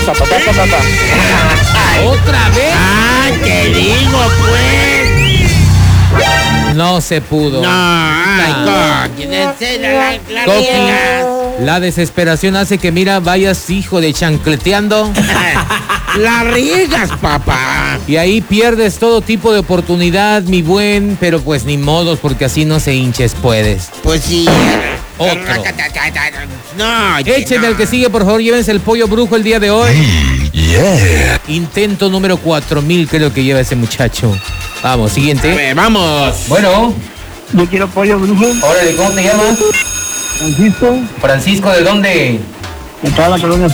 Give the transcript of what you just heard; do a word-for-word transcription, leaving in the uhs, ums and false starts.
Papá, papá, papá. ¿Otra vez? Ah, te digo, pues. No se pudo. No, ay, Coqui, de serio, la, la Coqui, riegas. la desesperación hace que, mira, vayas, hijo de chancleteando. La riegas, papá. Y ahí pierdes todo tipo de oportunidad, mi buen, pero pues ni modos, porque así no se hinches puedes. Pues sí. Otro. No, Écheme no. al que sigue, por favor, llévense el pollo brujo el día de hoy. Yeah. Intento número cuatro mil creo que lleva ese muchacho. Vamos, A siguiente. ver, vamos. Bueno, Yo quiero pollo brujo. órale, ¿cómo te llamas? Francisco. Francisco, ¿de dónde? De toda la colonia